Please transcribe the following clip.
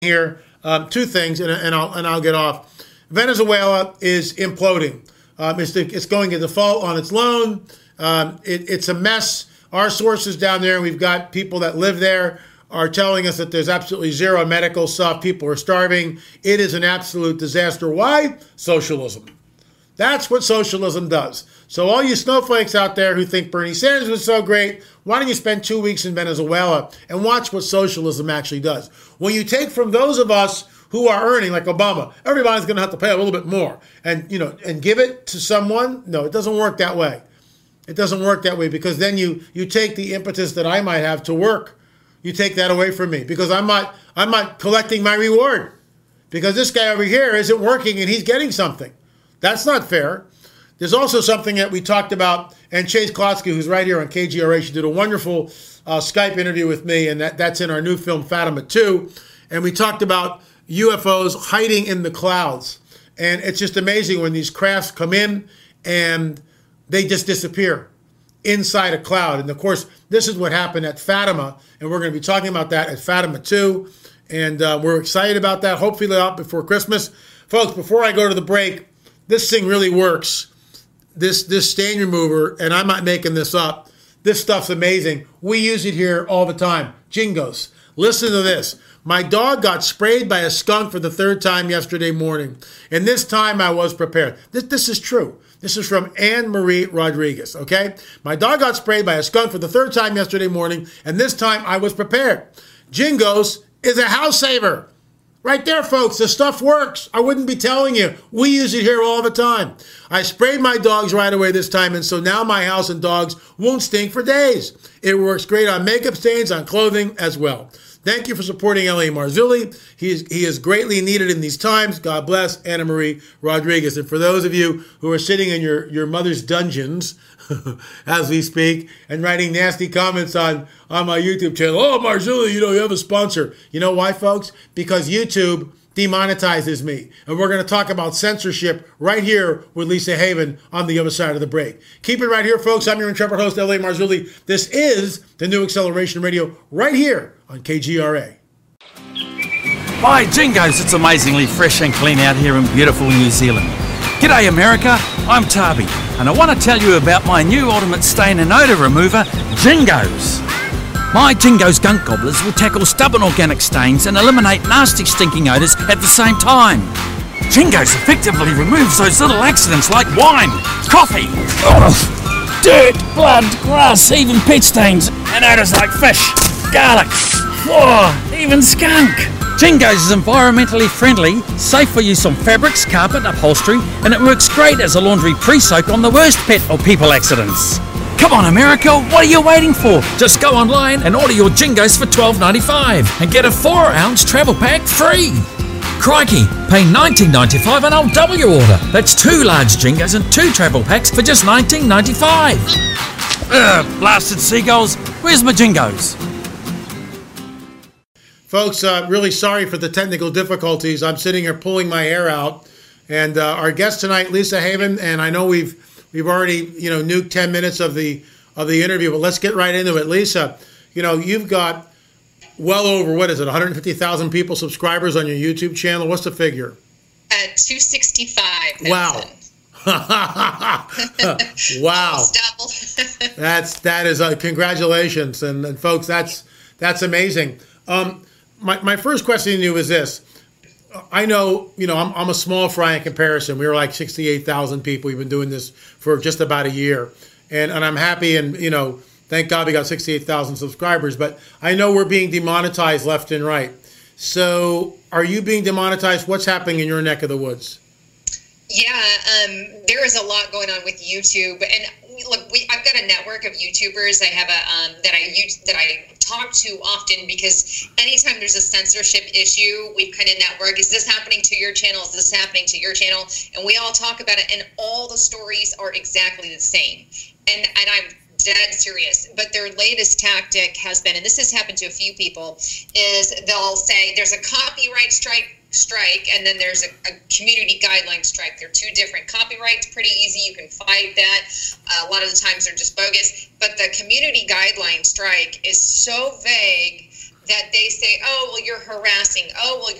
here. Two things, and I'll get off. Venezuela is imploding. It's going to default on its loan. It's a mess. Our sources down there, we've got people that live there, are telling us that there's absolutely zero medical stuff. People are starving. It is an absolute disaster. Why? Socialism. That's what socialism does. So all you snowflakes out there who think Bernie Sanders was so great, why don't you spend 2 weeks in Venezuela and watch what socialism actually does? When you take from those of us who are earning, like Obama, everybody's going to have to pay a little bit more and give it to someone. No, it doesn't work that way. It doesn't work that way, because then you take the impetus that I might have to work. You take that away from me, because I'm not collecting my reward, because this guy over here isn't working and he's getting something. That's not fair. There's also something that we talked about, and Chase Klotsky, who's right here on KGRA, she did a wonderful Skype interview with me, and that's in our new film, Fatima 2. And we talked about UFOs hiding in the clouds. And it's just amazing when these crafts come in and they just disappear inside a cloud. And of course, this is what happened at Fatima, and we're going to be talking about that at Fatima 2. And we're excited about that. Hopefully out before Christmas. Folks, before I go to the break, this thing really works. This stain remover, and I'm not making this up. This stuff's amazing. We use it here all the time. Jingos. Listen to this. My dog got sprayed by a skunk for the third time yesterday morning, and this time I was prepared. This is true. This is from Anne Marie Rodriguez, okay? My dog got sprayed by a skunk for the third time yesterday morning, and this time I was prepared. Jingos is a house saver. Right there, folks. The stuff works. I wouldn't be telling you. We use it here all the time. I sprayed my dogs right away this time, and so now my house and dogs won't stink for days. It works great on makeup stains, on clothing as well. Thank you for supporting L.A. Marzulli. He is greatly needed in these times. God bless Anna Marie Rodriguez. And for those of you who are sitting in your mother's dungeons as we speak and writing nasty comments on my YouTube channel, oh, Marzulli, you have a sponsor. You know why, folks? Because YouTube demonetizes me. And we're going to talk about censorship right here with Lisa Haven on the other side of the break. Keep it right here, folks. I'm your intrepid host, L.A. Marzulli. This is the New Acceleration Radio right here on KGRA. By Jingos, it's amazingly fresh and clean out here in beautiful New Zealand. G'day America, I'm Tabi, and I want to tell you about my new ultimate stain and odour remover, Jingos. My Jingos Gunk Gobblers will tackle stubborn organic stains and eliminate nasty stinking odours at the same time. Jingos effectively removes those little accidents like wine, coffee, dirt, blood, grass, even pet stains, and odours like fish, garlic, even skunk. Jingos is environmentally friendly, safe for use on fabrics, carpet, upholstery, and it works great as a laundry pre-soak on the worst pet or people accidents. Come on, America, what are you waiting for? Just go online and order your Jingos for $12.95 and get a 4-ounce travel pack free. Crikey, pay $19.95 and I'll double your order. That's 2 large Jingos and 2 travel packs for just $19.95. Blasted seagulls, where's my Jingos? Folks, really sorry for the technical difficulties. I'm sitting here pulling my hair out. And our guest tonight, Lisa Haven, and I know we've already, nuked 10 minutes of the interview, but let's get right into it. Lisa, you've got well over, 150,000 people, subscribers on your YouTube channel. What's the figure? 265,000. Wow. Wow. That is congratulations. And folks, that's amazing. My first question to you is this. I know, I'm a small fry in comparison. We were like 68,000 people. We've been doing this for just about a year. And I'm happy, and, thank God we got 68,000 subscribers. But I know we're being demonetized left and right. So are you being demonetized? What's happening in your neck of the woods? Yeah, there is a lot going on with YouTube. And look, I've got a network of YouTubers I have that I talk to often, because anytime there's a censorship issue, we've kind of network. Is this happening to your channel? Is this happening to your channel? And we all talk about it, and all the stories are exactly the same. And I'm dead serious. But their latest tactic has been, and this has happened to a few people, is they'll say there's a copyright strike, and then there's a community guideline strike. They're two different. Copyright's pretty easy. You can fight that. A lot of the times they're just bogus. But the community guideline strike is so vague that they say, oh, well, you're harassing. Oh, well,